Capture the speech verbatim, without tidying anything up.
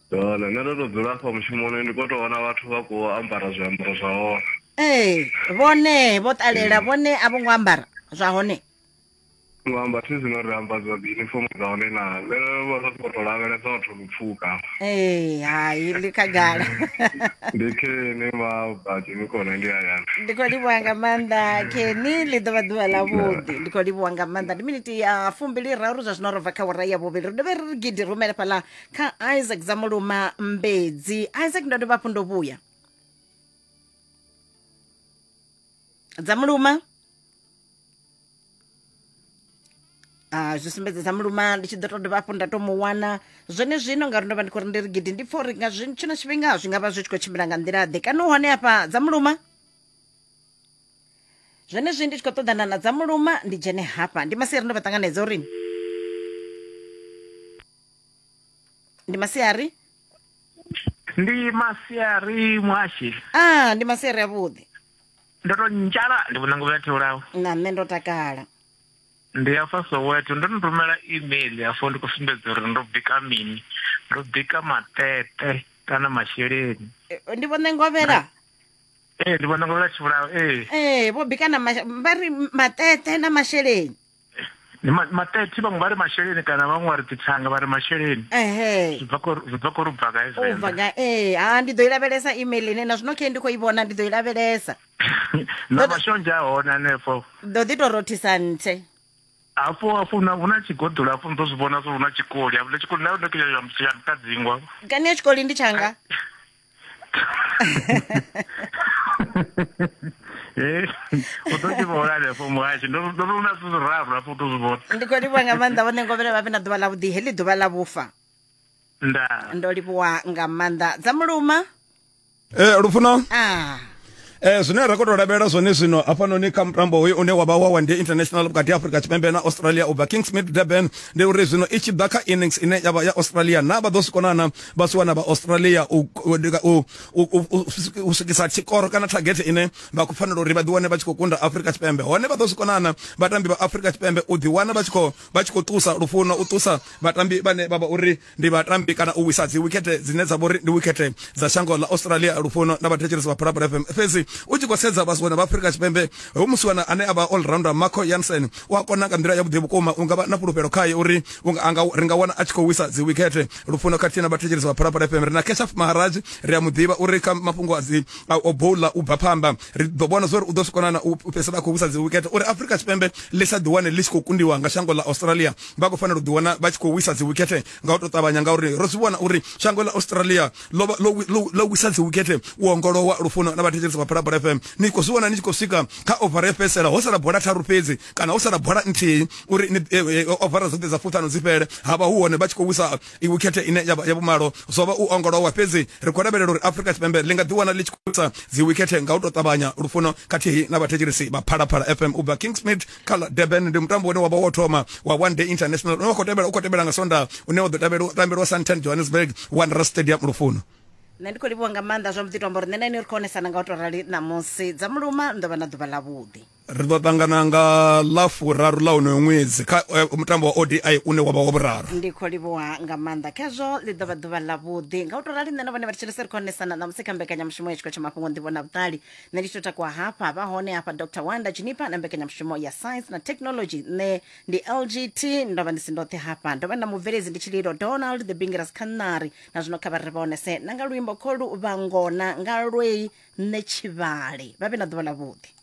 Dole nṋe ndo to dzula kha mushumoni ndi kho to vhona vhathu vha khou ambara zwiambaro zwa hone. Eh vhone vho ṱalela vhone a vho ngo ambara zwa hone. Ngo amba thi zwino ri amba zwa uniform dza hone na nṋe vho ndo khou to lavhelesa vhathu mipfuka. Eh hai ḽi khagala. Ndi kheni ma baji ni kona ndi hayani. Ndi khou livhuwa nga maanḓa Kenny ḽi ḓovha ḓuvha ḽa vhuḓi. Ndi khou livhuwa nga maanḓa ndi miniti ya fumbili raru zwa zwino ro bva kha wara ya vhuvhili ri dovhe ri gidi rumele fhaḽa kha Isaac Zamuluma Mbedzi. Isaac ndo dovha hafhu ndo vhuya Zamuluma ah zwi sumbedza Zamuluma ndi tshi ḓo to dovha hafhu nda to mu wana zwone zwino ngauri ndo vha ndi khou ri ndi ri gidi ndi pfha uri nga zwi tshino tshifhinga zwi nga vha zwi tshi khou tshimbila nga nḓila ḓe kana u hone hafha Zamuluma zwone zwi ndi tshi khou ṱoḓana na Zamuluma ndi dzhene hafha ndi masiari ndo vha ṱanganedza uri ndi masiari ndi masiari mwashi ah ndi masiari avhuḓi ndo to njala ndi vhona ngo vhathu ulawo na nṋe ndo takala ndi ya fa Soweto ndo no rumela email ya fo ndi khou sumbedza uri ndo bika mini ndo bika matete kana masheleni ndi vhone ngovhela eh ndi vhona ngo vhathu ulawo eh eh vho bika na bari matete na masheleni ni matete vha ngwari masheleni kana vha ngwari titsanga vha ri masheleni ehe zwa ko zwa ko rubva ga izwo ubva ga eh ah ndi ḓo i lavhelesa email ine na zwino khe ndi khou i vhona ndi ḓo i lavhelesa na mashonja hona nefo ḓo ḓi to rothisa nthe afu afu una una chigodula afu ndo zwivona so una chikoli afu chikoli nayo ndo kuya ya mkadzingwa kani ya chikoli ndi changa eh utoki bora le fo mwashi ndo ndo una so raro afu to zwivona ndi khou livhuwa nga maanḓa vhone ngovhela vha vhe na ḓuvha ḽa vhuḓi heḽi ḓuvha ḽa vhufa nda ndo livhuwa nga maanḓa Zamuluma eh Lufuna ah eh zwine ra khou to lavhelela zwone zwino hafhanoni kha mutambo hoyu une wa vha wa one day international vhukati ha Afrika Tshipembe na Australia ubva Kingsmead Durban ndi uri zwino i tshi ḓa kha innings ine ya vha ya Australia na vha ḓo sikonana vha si wana vha Australia u u swikisa tshikoro kana target ine vha khou fanela uri vha ḓi wane vha tshi khou kunda Afrika Tshipembe hone vha ḓo sikonana vhatambi vha Afrika Tshipembe u ḓi wana vha tshi khou vha tshi khou ṱusa Lufuno u ṱusa vhatambi vhane vha vha uri ndi vhatambi kana u wisa dzi wicket dzine dza vha uri ndi wicket dza shango ḽa Australia Lufuno na vhathetshelesi vha Parapara F M fhedzi u tshi khou sedza vhaswa vha Afrika Tshipembe hu musiwana ane ava all rounder Marco Jansen wa kona nga nḓila ya vhuḓi vhukuma unga vha na fhulufhelo khaye uri unga anga ri nga wana a tshi khou wisa dzi wicket Lufuno khathihi na vhathetshelesi vha Parapara F M ri na Keshaf Maharaj ri ya muḓivha uri kha mafhungo a dzi o bowler u bva phamba ri ḓo vhona zwa uri u ḓo sikonana u fhedzisela khou wisa dzi wicket uri Afrika Tshipembe ḽi sa ḓi wane ḽi tshi khou kundiwa nga shango ḽa Australia vha khou fanela u ḓi wana vha tshi khou wisa dzi wicket nga u to ṱavhanya nga uri ro zwi vhona uri shango ḽa Australia lo wisa dzi wicket u ongolowa Lufuno na vhathetshelesi vha Parapara F M ni khou zwi vhona ni tshi khou swika kha over ya fhedzisela ho sala bola tharu fhedzi kana ho sala bola nthihi uri over dzoṱhe dza fuṱhanu dzi fhele havha hu hone vha tshi khou wisa i wicket ine ya vhumalo zwo vha u ongolowa fhedzi ri khou lavhelela uri Afrika Tshipembe ḽi nga ḓi wana ḽi tshi khou wisa dzi wicket nga u to ṱavhanya Lufuno khathihi na vhathetshelesi vha Parapara F M ubva Kingsmead kha Durban ndi mutambo une wa vha wo thoma wa one day international une wa khou tevhela u khou tevhela nga Sondaha une wa ḓo tambelwa Sandton Johannesburg Wanderers Stadium Lufuno nṋe ndi khou livhuwa nga maanḓa zwa mbuḓi tombo uri nṋe na ini ri khou onesana nga u to rali ṋamusi Zamuluma ndo vha na ḓuvha ḽa vhuḓi ri ḓo ṱangana nga ḽa furaru ḽa unoyo ṅwedzi kha mutambo wa O D I une wa vha wa vhuraru ndi khou livhuwa nga maanḓa khezwo ḽi ḓovha ḓuvha ḽa vhuḓi nga u to rali nṋe na vhone vhathetshelesi ri khou onesana ṋamusi kha mbekanyamushumo ya tshikho tsha mafhungo nḓivho na vhuṱali nṋe ndi tshi takuwa hafha vha hone hafha Dr Wanda Jinipa na mbekanyamushumo ya science na technology nṋe ndi L G T ndo vha ndi si ndoṱhe hafha ndo vha na mubveledzi ndi Tshililo Donald the Bingeras Khanari na zwino kha vha ri vha onese na nga luimbo kholu vhangona nga lwei nṋe tshivhale vha vhe na ḓuvha ḽa vhuḓi.